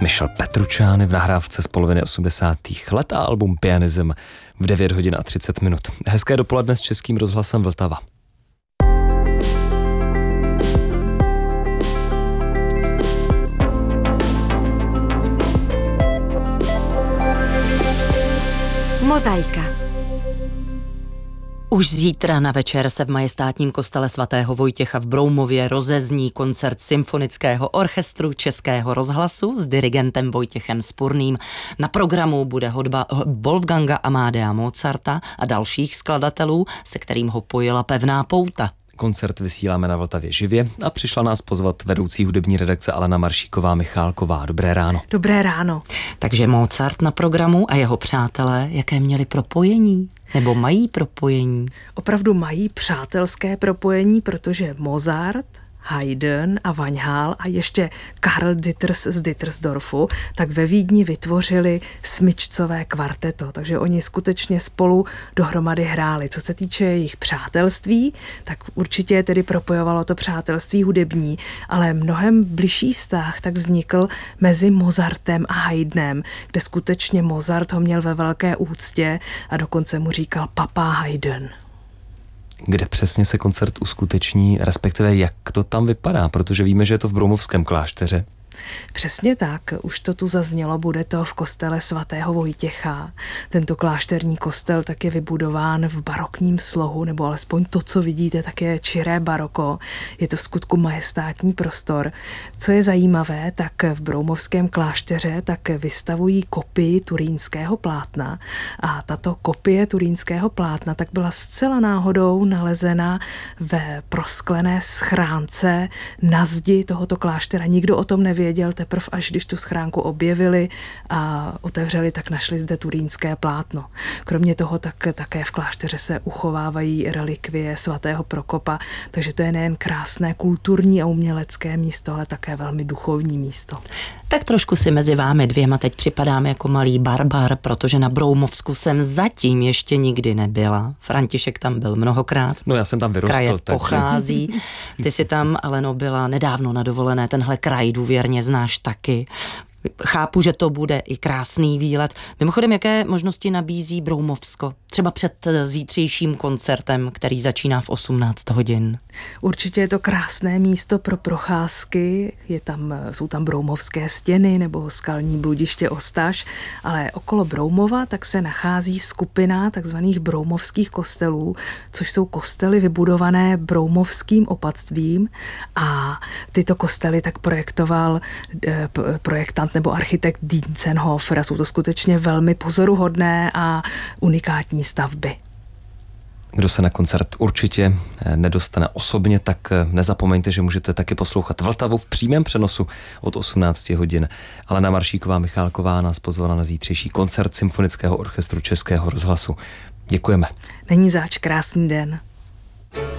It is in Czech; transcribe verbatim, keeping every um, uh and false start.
Michel Petrucciani v nahrávce z poloviny osmdesátých let a album Pianism v devět hodin a třicet minut. Hezké dopoledne s Českým rozhlasem Vltava. Mozaika. Už zítra na večer se v majestátním kostele svatého Vojtěcha v Broumově rozezní koncert symfonického orchestru Českého rozhlasu s dirigentem Vojtěchem Spurným. Na programu bude hudba Wolfganga Amadea Mozarta a dalších skladatelů, se kterým ho pojila pevná pouta. Koncert vysíláme na Vltavě živě a přišla nás pozvat vedoucí hudební redakce Alena Maršíková Michálková. Dobré ráno. Dobré ráno. Takže Mozart na programu a jeho přátelé, jaké měli propojení? Nebo mají propojení? Opravdu mají přátelské propojení, protože Mozart, Haydn a Van Hal a ještě Karl Ditters z Dittersdorfu, tak ve Vídni vytvořili smyčcové kvarteto, takže oni skutečně spolu dohromady hráli. Co se týče jejich přátelství, tak určitě tedy propojovalo to přátelství hudební, ale mnohem bližší vztah tak vznikl mezi Mozartem a Haydnem, kde skutečně Mozart ho měl ve velké úctě a dokonce mu říkal papá Haydn. Kde přesně se koncert uskuteční, respektive jak to tam vypadá, protože víme, že je to v Broumovském klášteře. Přesně tak, už to tu zaznělo, bude to v kostele svatého Vojtěcha. Tento klášterní kostel tak je vybudován v barokním slohu, nebo alespoň to, co vidíte, tak je čiré baroko. Je to v skutku majestátní prostor. Co je zajímavé, tak v Broumovském klášteře tak vystavují kopii turínského plátna a tato kopie turínského plátna tak byla zcela náhodou nalezena ve prosklené schránce na zdi tohoto kláštera. Nikdo o tom nevěděl. Věděl teprve, až když tu schránku objevili a otevřeli, tak našli zde turínské plátno. Kromě toho tak také v klášteře se uchovávají relikvie svatého Prokopa, takže to je nejen krásné kulturní a umělecké místo, ale také velmi duchovní místo. Tak trošku si mezi vámi dvěma teď připadám jako malý barbar, protože na Broumovsku jsem zatím ještě nikdy nebyla. František tam byl mnohokrát. No já jsem tam vyrostl. Z kraje takže pochází. Ty jsi tam, Aleno, byla nedávno na dovolené, tenhle kraj důvěrně znáš taky. Chápu, že to bude i krásný výlet. Mimochodem, jaké možnosti nabízí Broumovsko? Třeba před zítřejším koncertem, který začíná v osmnáct hodin. Určitě je to krásné místo pro procházky. Je tam, jsou tam broumovské stěny nebo skalní bludiště Ostaš, ale okolo Broumova tak se nachází skupina takzvaných broumovských kostelů, což jsou kostely vybudované broumovským opatstvím a tyto kostely tak projektoval eh, projektant nebo architekt Dientzenhofer a jsou to skutečně velmi pozoruhodné a unikátní stavby. Kdo se na koncert určitě nedostane osobně, tak nezapomeňte, že můžete taky poslouchat Vltavu v přímém přenosu od osmnáct hodin. Alena Maršíková Michálková nás pozvala na zítřejší koncert Symfonického orchestru Českého rozhlasu. Děkujeme. Není zač, krásný den.